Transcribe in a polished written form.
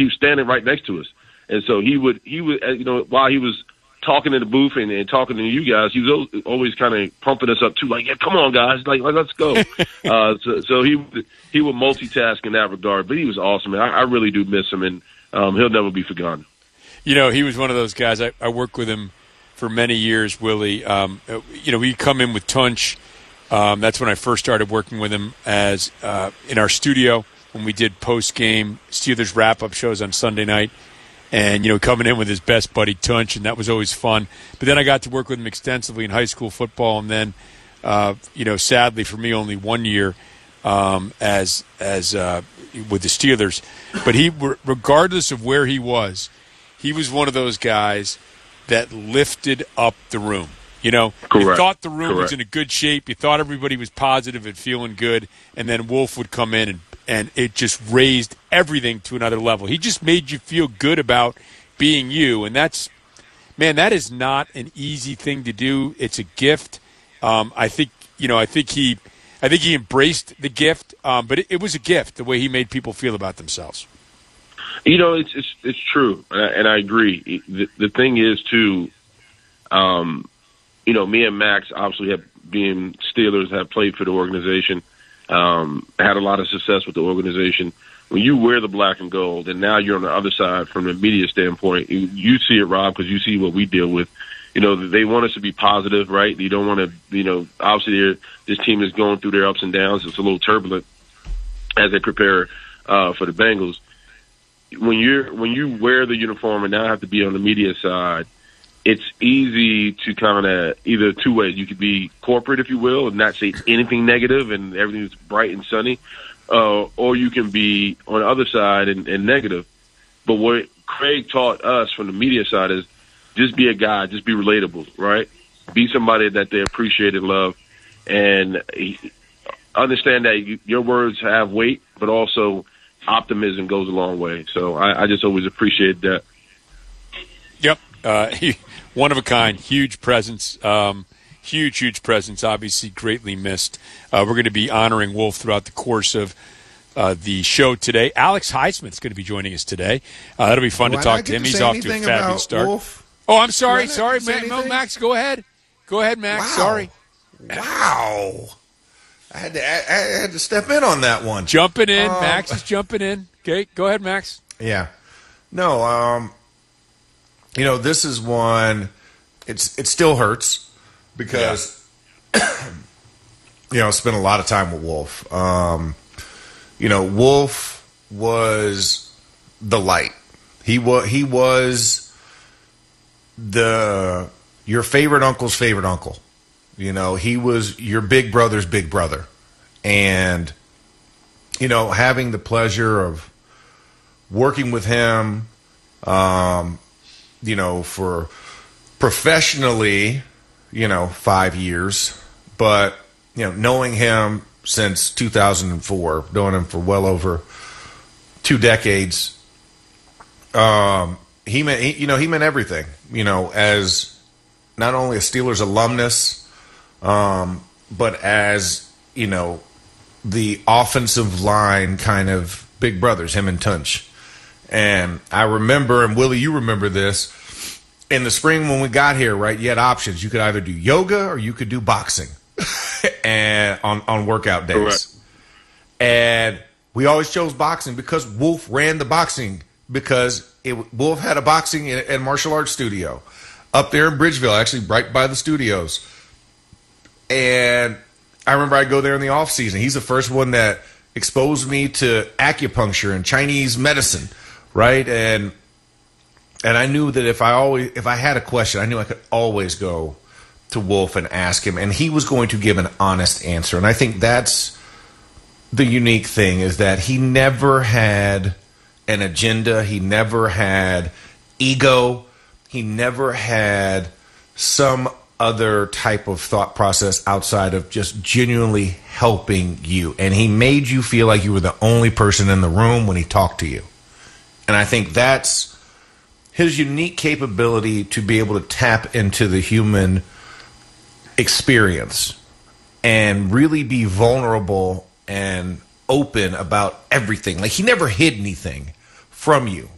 was standing right next to us. And so he would, while he was talking in the booth and talking to you guys, he was always kind of pumping us up too, like, yeah, come on, guys, like let's go. So he would multitask in that regard, but he was awesome. And I really do miss him, and he'll never be forgotten. He was one of those guys. I worked with him for many years, Willie. We come in with Tunch. That's when I first started working with him as in our studio when we did post-game Steelers wrap-up shows on Sunday night. And, coming in with his best buddy Tunch, and that was always fun. But then I got to work with him extensively in high school football, and then, sadly for me, only 1 year as with the Steelers. But regardless of where he was one of those guys that lifted up the room. You thought the room was in a good shape. You thought everybody was positive and feeling good, and then Wolf would come in and it just raised everything to another level. He just made you feel good about being you, and that is not an easy thing to do. It's a gift. I think he embraced the gift, but it was a gift the way he made people feel about themselves. It's true, and I agree. The thing is too, me and Max obviously being Steelers, have played for the organization. Had a lot of success with the organization. When you wear the black and gold, and now you're on the other side from the media standpoint, you see it, Rob, because you see what we deal with. They want us to be positive, right? You don't want to, obviously this team is going through their ups and downs. It's a little turbulent as they prepare for the Bengals. When you wear the uniform and now have to be on the media side, it's easy to kind of either two ways. You could be corporate, if you will, and not say anything negative and everything's bright and sunny, or you can be on the other side and negative. But what Craig taught us from the media side is just be a guy, just be relatable, right? Be somebody that they appreciate and love, and understand that your words have weight, but also optimism goes a long way. So I just always appreciate that. Yep. One of a kind, huge presence, huge presence, obviously greatly missed. We're going to be honoring Wolf throughout the course of the show today. Alex Highsmith's going to be joining us today. That'll be fun to talk to him. He's off to a fabulous start. Wolf? Oh, I'm sorry. Sorry, Max, go ahead. Go ahead, Max. Wow. Sorry. Wow. I had to step in on that one. Jumping in. Max is jumping in. Okay, go ahead, Max. Yeah. No, this is one, it still hurts because, I spent a lot of time with Wolf. Wolf was the light. He was your favorite uncle's favorite uncle. He was your big brother's big brother. And, having the pleasure of working with him, for professionally, 5 years, but, knowing him since 2004, knowing him for well over 2 decades, he meant everything, as not only a Steelers alumnus, but as, the offensive line kind of big brothers, him and Tunch. And I remember, and Willie, you remember this, in the spring when we got here, right, you had options. You could either do yoga or you could do boxing and on workout days. Correct. And we always chose boxing because Wolf ran the boxing, because Wolf had a boxing and martial arts studio up there in Bridgeville, actually right by the studios. And I remember I'd go there in the off season. He's the first one that exposed me to acupuncture and Chinese medicine, right? And I knew that if I had a question, I knew I could always go to Wolf and ask him, and he was going to give an honest answer. And I think that's the unique thing, is that he never had an agenda. He never had ego. He never had some other type of thought process outside of just genuinely helping you. And he made you feel like you were the only person in the room when he talked to you. And I think that's his unique capability to be able to tap into the human experience and really be vulnerable and open about everything. Like, he never hid anything from you.